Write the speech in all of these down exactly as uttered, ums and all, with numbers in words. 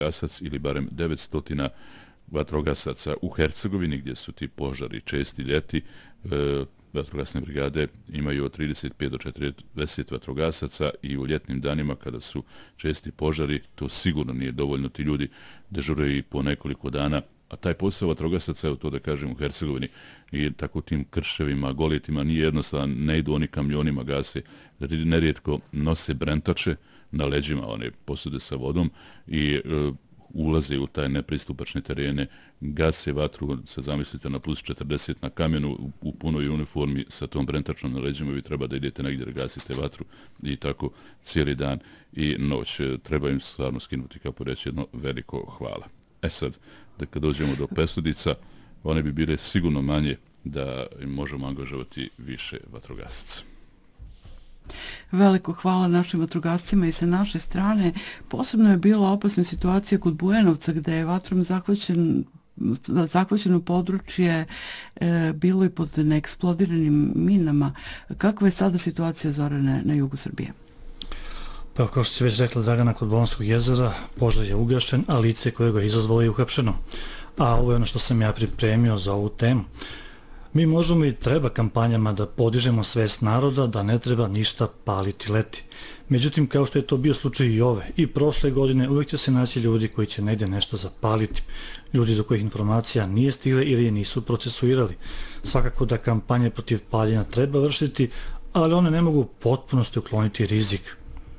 vatrogasac ili barem devetsto vatrogasaca u Hercegovini gdje su ti požari česti ljeti. E, vatrogasne brigade imaju od trideset pet do četrdeset vatrogasaca i u ljetnim danima kada su česti požari to sigurno nije dovoljno. Ti ljudi dežuraju i po nekoliko dana, a taj posao vatrogasaca, evo to da kažem u Hercegovini i tako tim krševima, goljetima nije jednostavan, ne idu oni kamionima gase, nerijetko nose brentače na leđima, one posude sa vodom i e, ulaze u taj nepristupačne terene, gase vatru, se zamislite na plus četrdeset na kamenu u, u punoj uniformi sa tom brentačnom na leđima, vi treba da idete negdje da gasite vatru i tako cijeli dan i noć. Treba im stvarno skinuti, kako reći, jedno veliko hvala. E sad, da kad dođemo do Pesudica, one bi bile sigurno manje da im možemo angažovati više vatrogasaca. Veliko hvala našim vatrogascima i sa naše strane. Posebno je bila opasna situacija kod Bujanovca gdje je vatrom zahvaćen zahvaćeno područje e, bilo i pod neeksplodiranim minama. Kakva je sada situacija, Zorane, na jugu Srbije? Pa kao što si već rekla, Dragana, kod Bolonskog jezera požar je ugašen, a lice koje ga je izazvalo je uhapšeno. A ovo je ono što sam ja pripremio za ovu temu. Mi možemo i treba kampanjama da podižemo svest naroda da ne treba ništa paliti leti. Međutim, kao što je to bio slučaj i ove, i prošle godine uvijek će se naći ljudi koji će negdje nešto zapaliti. Ljudi do kojih informacija nije stigle ili je nisu procesuirali. Svakako da kampanje protiv paljenja treba vršiti, ali one ne mogu potpunosti ukloniti rizik.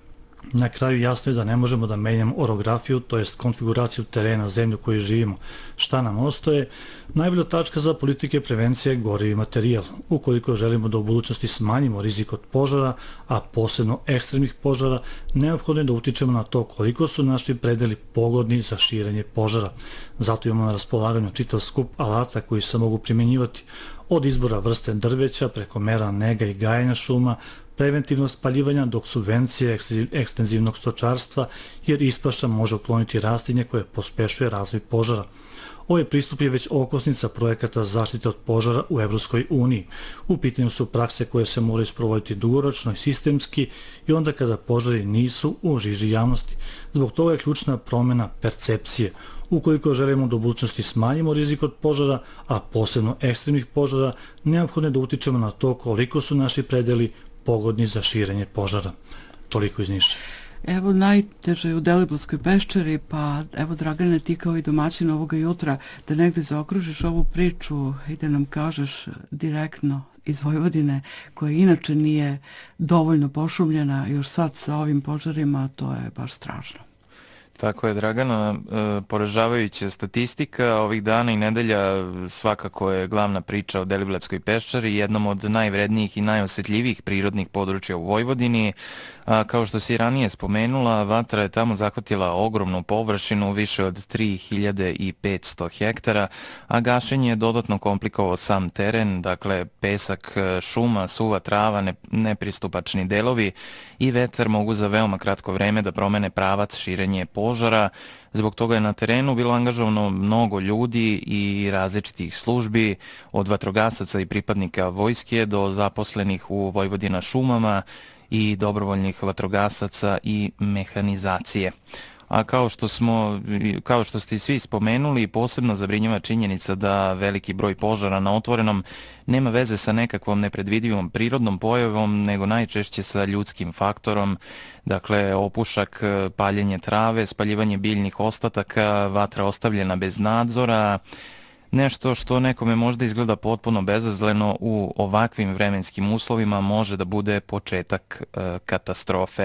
Na kraju jasno je da ne možemo da menjamo orografiju, to jest konfiguraciju terena, zemlju koju živimo. Šta nam ostaje? Najbolja tačka za politike prevencije je gorivi materijal. Ukoliko želimo da u budućnosti smanjimo rizik od požara, a posebno ekstremnih požara, neophodno je da utičemo na to koliko su naši predeli pogodni za širenje požara. Zato imamo na raspolaganju čitav skup alata koji se mogu primjenjivati, od izbora vrste drveća preko mera nega i gajenja šuma, preventivnog spaljivanja dok subvencije ekstenzivnog stočarstva, jer ispaša može ukloniti rastinje koje pospešuje razvoj požara. Ovaj pristup je već okosnica projekata zaštite od požara u Evropskoj uniji. U pitanju su prakse koje se moraju sprovoditi dugoročno i sistemski i onda kada požari nisu u žiži javnosti. Zbog toga je ključna promjena percepcije. Ukoliko želimo da u budućnosti smanjimo rizik od požara, a posebno ekstremnih požara, neophodno je da utičemo na to koliko su naši predeli pogodni za širenje požara. Toliko iz Niša. Evo, najteže je u Deliblatskoj peščari, pa evo, Dragane, ti kao i domaćin ovoga jutra, da negdje zaokružiš ovu priču i da nam kažeš direktno iz Vojvodine, koja inače nije dovoljno pošumljena, još sad sa ovim požarima, to je baš strašno. Tako je, Dragana, e, poražavajuća statistika ovih dana i nedelja svakako je glavna priča o Deliblatskoj peščari, jednom od najvrednijih i najosjetljivijih prirodnih područja u Vojvodini. A, kao što si ranije spomenula, vatra je tamo zahvatila ogromnu površinu, više od tri hiljade petsto hektara, a gašenje je dodatno komplikovao sam teren, dakle pesak, šuma, suva trava, ne, nepristupačni delovi i vetar mogu za veoma kratko vreme da promene pravac širenje požara. Zbog toga je na terenu bilo angažovano mnogo ljudi i različitih službi, od vatrogasaca i pripadnika vojske do zaposlenih u Vojvodina šumama i dobrovoljnih vatrogasaca i mehanizacije. A kao što smo, kao što ste svi spomenuli, posebno zabrinjava činjenica da veliki broj požara na otvorenom nema veze sa nekakvom nepredvidivom prirodnom pojavom, nego najčešće sa ljudskim faktorom, dakle opušak, paljenje trave, spaljivanje biljnih ostataka, vatra ostavljena bez nadzora, nešto što nekome možda izgleda potpuno bezazleno u ovakvim vremenskim uslovima može da bude početak e, katastrofe.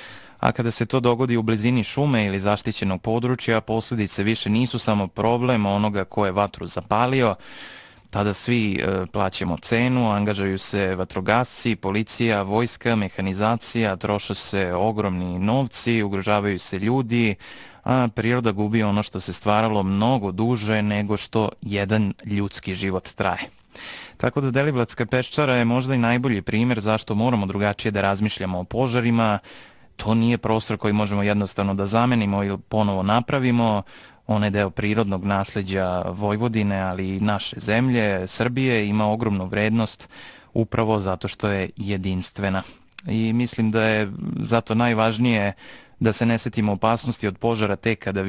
A kada se to dogodi u blizini šume ili zaštićenog područja, posljedice više nisu samo problem onoga ko je vatru zapalio. Tada svi e, plaćamo cenu, angažuju se vatrogasci, policija, vojska, mehanizacija, troše se ogromni novci, ugrožavaju se ljudi, a priroda gubi ono što se stvaralo mnogo duže nego što jedan ljudski život traje. Tako da Deliblatska peščara je možda i najbolji primjer zašto moramo drugačije da razmišljamo o požarima. To nije prostor koji možemo jednostavno da zamenimo ili ponovo napravimo. On je deo prirodnog nasljeđa Vojvodine, ali i naše zemlje, Srbije, ima ogromnu vrednost upravo zato što je jedinstvena. I mislim da je zato najvažnije da se ne setimo opasnosti od požara tek kada